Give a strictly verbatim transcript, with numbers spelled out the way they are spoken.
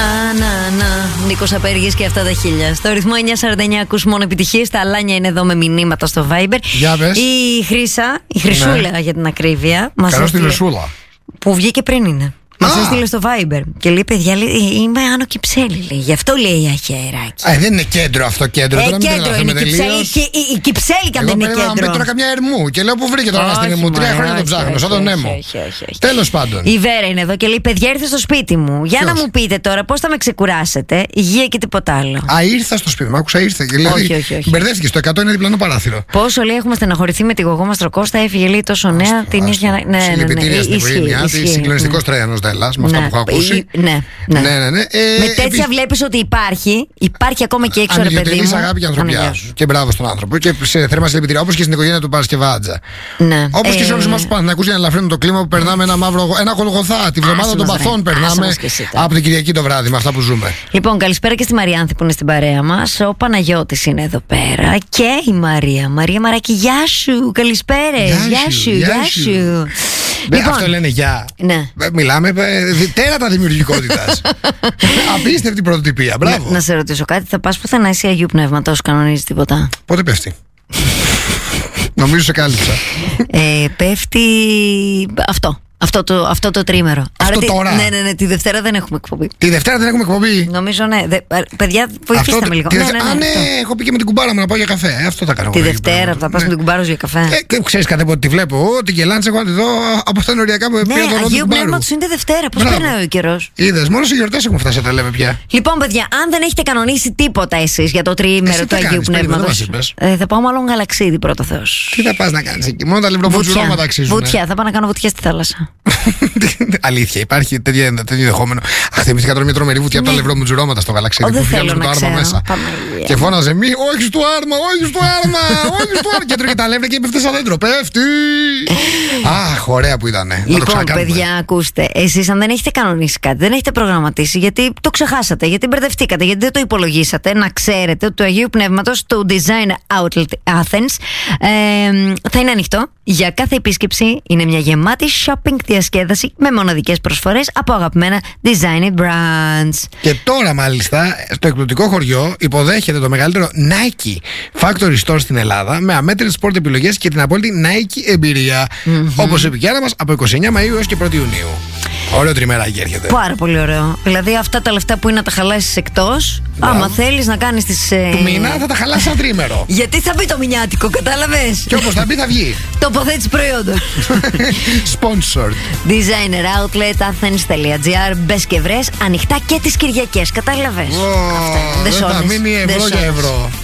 να, να. Νίκος Απέργης και αυτά τα χίλια. Στο ρυθμό εννιά σαράντα εννιά ακούς μόνο επιτυχίες. Τα Αλάνια είναι εδώ με μηνύματα στο Viber. Για πες. Η Χρύσα, η Χρυσούλα ναι. για την ακρίβεια. Καλώς τη Χρυσούλα. Που βγήκε πριν είναι. Μας έστειλε στο Viber και λέει: παιδιά, λέει, είμαι Άνω Κυψέλη. Λέει. Γι' αυτό λέει αχεράκι. Α, δεν είναι κέντρο αυτό κέντρο. Ε, τώρα κέντρο είναι Κυψέλη. Και η, η Κυψέλη και αν δεν είναι κέντρο. Εγώ τώρα καμιά Ερμού και λέω: πού βρήκε τώρα στην Ερμού. Τρία χρόνια το ψάχνω, σαν τον Νέμο. Τέλος πάντων. Η Βέρα είναι εδώ και λέει: παιδιά, ήρθε στο σπίτι μου. Για να μου πείτε τώρα πώς θα με ξεκουράσετε. Υγεία και τίποτα άλλο. Α, ήρθα στο σπίτι μου. Άκουσα ήρθε. Μπερδεύτηκε στο εκατό είναι διπλανό παράθυρο. Πόσο λέει έχουμε στεναχωρηθεί με τη γογό μα Τροκώστα. Έφυγε λέει τόσο νέα την ίδια. Συλληπιτήρια στην Βρύμια. Συγκλονιστικό τρέανο Δέλλα με αυτά που έχω ακούσει. Ναι, ναι. ναι, ναι, ναι. Ε, με τέτοια επίσης... βλέπεις ότι υπάρχει, υπάρχει ακόμα και έξω ρε παιδί μου. Αγάπη και ανθρωπιά σου. Και μπράβο στον άνθρωπο. Και σε θέρμα συλληπιτήρια, όπως και στην οικογένεια του Παρασκευάτζα. Ναι. Όπως ε... και σε όλους εμάς που Παναθηναϊκούς για να ελαφρύνουν το κλίμα που περνάμε ένα μαύρο, ένα Γολγοθά. Τη βδομάδα των παθών περνάμε από την Κυριακή το βράδυ με αυτά που ζούμε. Λοιπόν, καλησπέρα και στη Μαριάνθη που είναι στην παρέα μας. Ο Παναγιώτης είναι εδώ πέρα και η Μαρία. Μαρία Μαράκη, γεια σου. Καλησπέρα. Γεια σου, γεια σου. Λοιπόν, αυτό λένε γεια. Ναι. Μιλάμε τέρατα δημιουργικότητας. Απίστευτη πρωτοτυπία. Μπράβο. Να, να σε ρωτήσω κάτι, θα πας πουθενά εσύ Αγίου Πνεύματος, κανονίζεις τίποτα? Πότε πέφτει? Νομίζω σε κάλυψα. ε, Πέφτει αυτό. Αυτό το, αυτό το τρίμερο. Αυτό Άρα, τώρα. Ναι, ναι, ναι, τη Δευτέρα δεν έχουμε εκπομπή. Τη Δευτέρα δεν έχουμε εκπομπή. Νομίζω ναι. Δε, παιδιά, βοηθήστε αυτό, με λίγο. Ναι, ναι, ναι, ναι, ναι, α, ναι, αυτό. έχω πει και με την κουμπάρα μου να πάω για καφέ. Ε, αυτό θα κάνω. Τη Δευτέρα θα πας ναι. με την κουμπάρα σου για καφέ. Ε, ξέρεις κάτι πότε τη βλέπω. Την Γελάντσα έχω να τη δω από αυτά νοριακά που ναι, πήρα τον Αγίου Πνεύματος είναι Δευτέρα. Πώς περνάει ο καιρός? Είδες, μόνο σε γιορτές έχουμε φτάσει τα λέμε πια. Λοιπόν, παιδιά, αν δεν έχετε κανονίσει τίποτα εσείς για το τριήμερο του Αγίου Πνεύματος, θα πάω μάλλον γαλαξίδι πρώτα Θεός. Τι θα πας να κάνεις εκεί? Μόνο τα λιβροβουτζουρώματα αξίζουν. Βουτιά, θα πάω να κάνω βουτιά στη θάλασσα. Αλήθεια, υπάρχει τέτοιο ενδεχόμενο. Αχ, θυμήθηκα τώρα μια τρομερή βουτιά από τα λευρομουτζουρώματα στο γαλαξίδι που βγαίνουν το άρμα μέσα. Και φώναζε μη, όχι στο άρμα, όχι στο άρμα, όχι στο άρμα. Και έτρωγε τα λεύρα και έπεφτε σαν δέντρο. Πέφτει. Αχ, ωραία που ήταν. Λοιπόν, παιδιά, ακούστε. Εσείς, αν δεν έχετε κανονίσει κάτι, δεν έχετε προγραμματίσει, γιατί το ξεχάσατε, γιατί μπερδευτήκατε, γιατί δεν το υπολογίσατε, να ξέρετε ότι το Αγίου Πνεύματος, το Design Outlet Athens, ε, θα είναι ανοιχτό για κάθε επίσκεψη. Είναι μια γεμάτη shopping διασκέδαση με μοναδικές προσφορές από αγαπημένα designer brands. Και τώρα, μάλιστα, στο εκπληκτικό χωριό υποδέχεται το μεγαλύτερο Nike Factory Store στην Ελλάδα με αμέτρητες sport επιλογές και την απόλυτη Nike εμπειρία. Mm-hmm. Όπως είπε και μας, από είκοσι εννέα Μαΐου έως και πρώτη Ιουνίου. Ωραίο τριμεράκι έρχεται. Πάρα πολύ ωραίο. Δηλαδή, αυτά τα λεφτά που είναι να τα χαλάσεις εκτός, yeah. άμα θέλεις να κάνεις τις. Ε... του μήνα θα τα χαλάσεις ένα τρίμερο. Γιατί θα μπει το μηνιάτικο, κατάλαβες? Και όπως θα μπει, θα βγει. Τοποθέτηση προϊόντων. Sponsored. Designer Outlet Athens.gr. Μπες και βρες ανοιχτά και τις Κυριακές. Κατάλαβες? Oh, δεν θα μείνει ευρώ για ευρώ.